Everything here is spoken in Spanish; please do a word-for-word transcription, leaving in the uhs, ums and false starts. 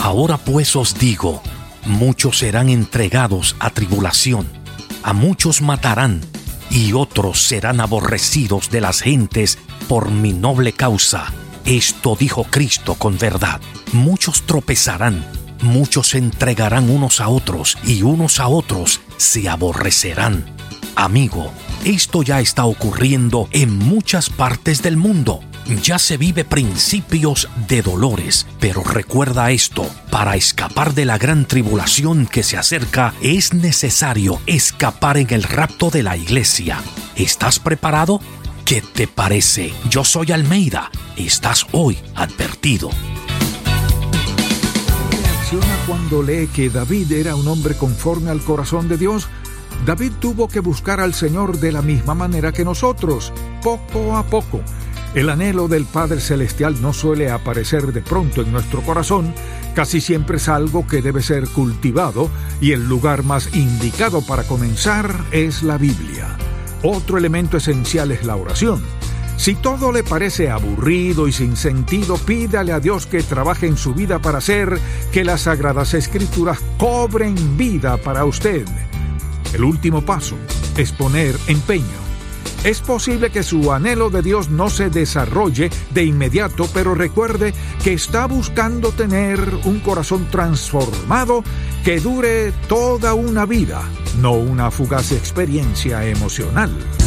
Ahora pues os digo, muchos serán entregados a tribulación, a muchos matarán, y otros serán aborrecidos de las gentes por mi noble causa. Esto dijo Cristo con verdad. Muchos tropezarán, muchos se entregarán unos a otros, y unos a otros se aborrecerán. Amigo, esto ya está ocurriendo en muchas partes del mundo. Ya se vive principios de dolores, pero recuerda esto: para escapar de la gran tribulación que se acerca, es necesario escapar en el rapto de la iglesia. ¿Estás preparado? ¿Qué te parece? Yo soy Almeida. Estás hoy advertido. Reacciona cuando lee que David era un hombre conforme al corazón de Dios. David tuvo que buscar al Señor de la misma manera que nosotros, poco a poco. El anhelo del Padre Celestial no suele aparecer de pronto en nuestro corazón, casi siempre es algo que debe ser cultivado, y el lugar más indicado para comenzar es la Biblia. Otro elemento esencial es la oración. Si todo le parece aburrido y sin sentido, pídale a Dios que trabaje en su vida para hacer que las Sagradas Escrituras cobren vida para usted. El último paso es poner empeño. Es posible que su anhelo de Dios no se desarrolle de inmediato, pero recuerde que está buscando tener un corazón transformado que dure toda una vida, no una fugaz experiencia emocional.